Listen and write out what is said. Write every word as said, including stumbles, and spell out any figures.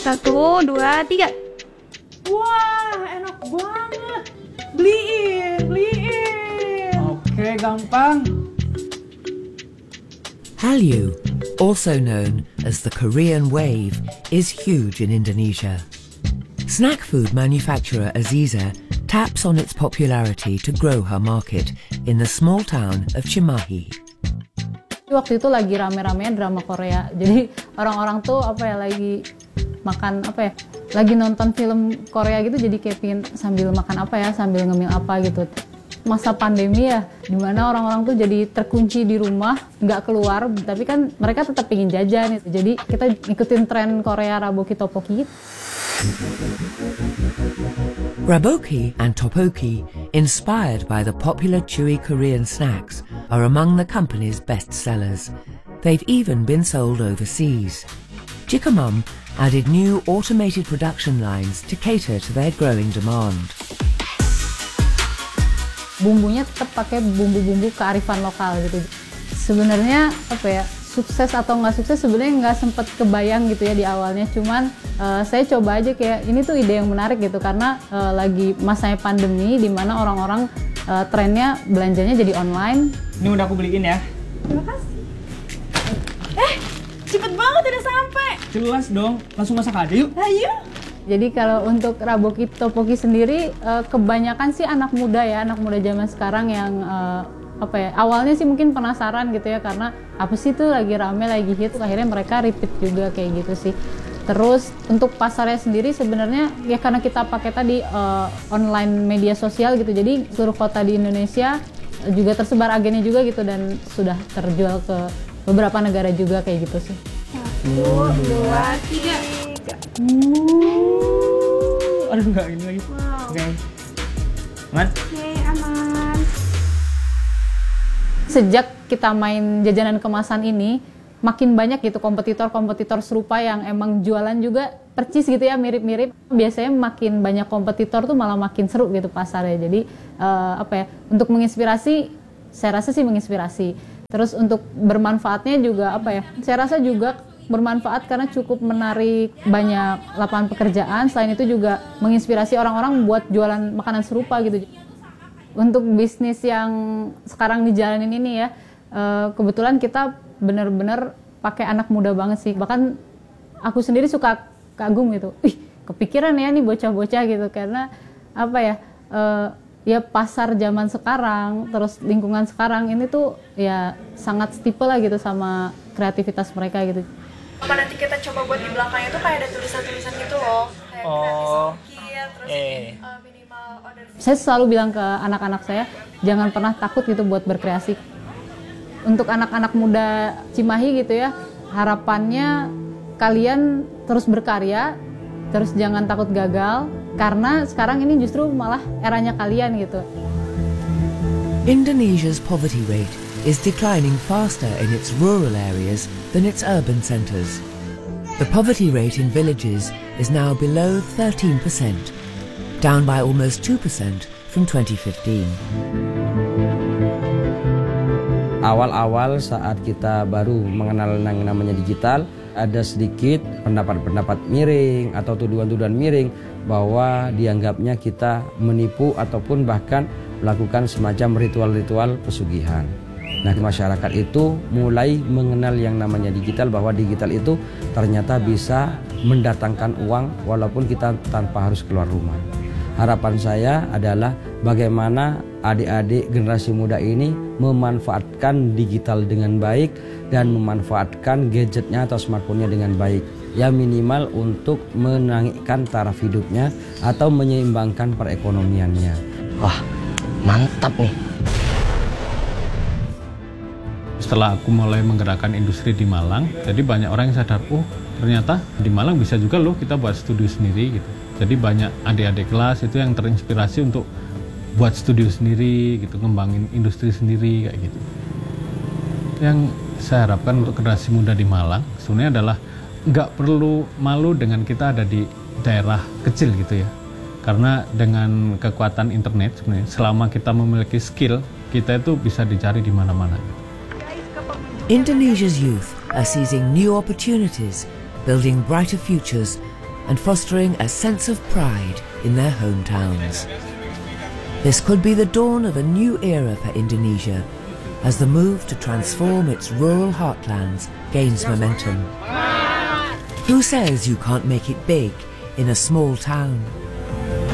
Satu, dua, tiga. Wah, enak banget. Beliin, beliin. Oke, gampang. Hallyu, also known as the Korean wave, is huge in Indonesia. Snack food manufacturer Aziza taps on its popularity to grow her market in the small town of Cimahi. Waktu itu lagi rame-ramenya drama Korea. Jadi orang-orang tuh apa ya lagi makan apa ya? Lagi nonton film Korea gitu, jadi kayak pingin sambil makan apa ya, sambil ngemil apa gitu. Masa pandemi ya, dimana orang-orang tuh jadi terkunci di rumah, nggak keluar, tapi kan mereka tetap pingin jajan. Jadi kita ikutin tren Korea Raboki Tteokbokki. Raboki and tteokbokki, inspired by the popular chewy Korean snacks, are among the company's best sellers. They've even been sold overseas. Jikamum added new automated production lines to cater to their growing demand. Bumbunya tetap pakai bumbu-bumbu kearifan lokal gitu. Sebenarnya apa ya, sukses atau nggak sukses sebenarnya nggak sempet kebayang gitu ya di awalnya. Cuman uh, saya coba aja kayak ini tuh ide yang menarik gitu karena uh, lagi masanya pandemi di mana orang-orang uh, trennya belanjanya jadi online. Ini udah aku beliin ya. Terima kasih. Eh, cepet banget udah sampai. Jelas dong, langsung masak aja yuk. Ayo. Jadi kalau untuk Raboki Tteokbokki sendiri uh, kebanyakan sih anak muda ya, anak muda zaman sekarang yang uh, apa ya, awalnya sih mungkin penasaran gitu ya karena apa sih tuh lagi rame, lagi hit, akhirnya mereka repeat juga kayak gitu sih. Terus untuk pasarnya sendiri sebenarnya ya karena kita pakai tadi uh, online media sosial gitu, jadi seluruh kota di Indonesia uh, juga tersebar agennya juga gitu dan sudah terjual ke beberapa negara juga kayak gitu sih. Satu, dua, tiga. Uh, aduh nggak ini lagi. Wow. Oke. Aman? Oke, aman. Sejak kita main jajanan kemasan ini, makin banyak gitu kompetitor-kompetitor serupa yang emang jualan juga percis gitu ya, mirip-mirip. Biasanya makin banyak kompetitor tuh malah makin seru gitu pasarnya. Jadi uh, apa ya, untuk menginspirasi, saya rasa sih menginspirasi. Terus untuk bermanfaatnya juga apa ya, saya rasa juga bermanfaat karena cukup menarik banyak lapangan pekerjaan. Selain itu juga menginspirasi orang-orang buat jualan makanan serupa gitu. Untuk bisnis yang sekarang dijalanin ini ya, kebetulan kita benar-benar pakai anak muda banget sih. Bahkan aku sendiri suka kagum gitu. Ih, kepikiran ya nih bocah-bocah gitu karena apa ya? Ya pasar zaman sekarang, terus lingkungan sekarang ini tuh ya sangat setipe lah gitu sama kreativitas mereka gitu. Apa nanti kita coba buat di belakangnya tuh kayak ada tulisan-tulisan gitu loh. Kayak Oh. gratis ongkir, terus Eh. uh, minimal order. Saya selalu bilang ke anak-anak saya, jangan pernah takut gitu buat berkreasi. Untuk anak-anak muda Cimahi gitu ya, harapannya kalian terus berkarya, terus jangan takut gagal, karena sekarang ini justru malah eranya kalian gitu. Indonesia's poverty rate is declining faster in its rural areas than its urban centres. The poverty rate in villages is now below thirteen percent, down by almost two percent from twenty fifteen. Awal-awal saat kita baru mengenal yang namanya digital, ada sedikit pendapat-pendapat miring atau tuduhan-tuduhan miring bahwa dianggapnya kita menipu ataupun bahkan melakukan semacam ritual-ritual pesugihan. Nah, masyarakat itu mulai mengenal yang namanya digital, bahwa digital itu ternyata bisa mendatangkan uang walaupun kita tanpa harus keluar rumah. Harapan saya adalah bagaimana adik-adik generasi muda ini memanfaatkan digital dengan baik dan memanfaatkan gadgetnya atau smartphone-nya dengan baik. Ya minimal untuk menaikkan taraf hidupnya atau menyeimbangkan perekonomiannya. Wah, mantap nih. Setelah aku mulai menggerakkan industri di Malang, jadi banyak orang yang sadar, oh ternyata di Malang bisa juga loh kita buat studio sendiri gitu. Jadi banyak adik-adik kelas itu yang terinspirasi untuk buat studio sendiri gitu, ngembangin industri sendiri kayak gitu. Yang saya harapkan untuk generasi muda di Malang sebenarnya adalah nggak perlu malu dengan kita ada di daerah kecil gitu ya. Karena dengan kekuatan internet sebenarnya selama kita memiliki skill, kita itu bisa dicari di mana-mana. Indonesia's youth are seizing new opportunities, building brighter futures, and fostering a sense of pride in their hometowns. This could be the dawn of a new era for Indonesia as the move to transform its rural heartlands gains momentum. Who says you can't make it big in a small town?